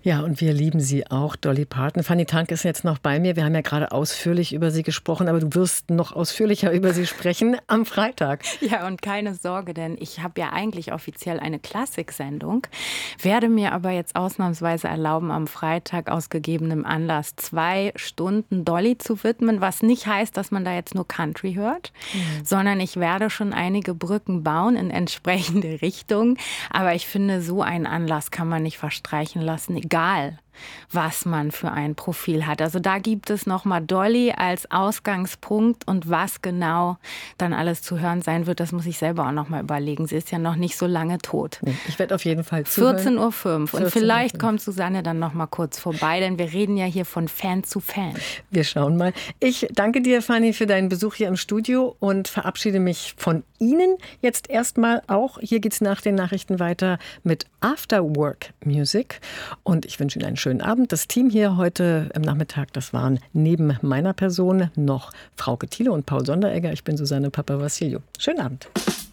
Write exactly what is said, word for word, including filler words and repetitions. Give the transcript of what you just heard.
Ja, und wir lieben sie auch, Dolly Parton. Fanny Tank ist jetzt noch bei mir. Wir haben ja gerade ausführlich über sie gesprochen, aber du wirst noch ausführlicher über sie sprechen am Freitag. Ja, und keine Sorge, denn ich habe ja eigentlich offiziell eine Klassiksendung, werde mir aber jetzt ausnahmsweise erlauben, am Freitag aus gegebenem Anlass zwei Stunden Dolly zu widmen, was nicht heißt, dass man da jetzt nur Country hört, mhm. sondern ich werde schon einige Brücken bauen in entsprechende Richtungen. Aber ich finde, so einen Anlass kann man nicht verstreichen lassen, egal was man für ein Profil hat. Also da gibt es nochmal Dolly als Ausgangspunkt und was genau dann alles zu hören sein wird, das muss ich selber auch nochmal überlegen. Sie ist ja noch nicht so lange tot. Nee, ich werde auf jeden Fall zuhören. vierzehn Uhr fünf und vielleicht kommt Susanne dann nochmal kurz vorbei, denn wir reden ja hier von Fan zu Fan. Wir schauen mal. Ich danke dir, Fanny, für deinen Besuch hier im Studio und verabschiede mich von Ihnen jetzt erstmal auch. Hier geht es nach den Nachrichten weiter mit After Work Music und ich wünsche Ihnen einen schönen Abend. Das Team hier heute im Nachmittag, das waren neben meiner Person noch Frauke Thiele und Paul Sonderegger. Ich bin Susanne Papavassiliou. Schönen Abend.